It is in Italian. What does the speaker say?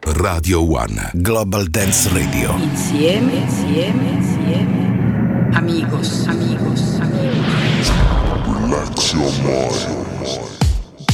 Radio One. Global Dance Radio. Insieme. Amigos. Relax your mind.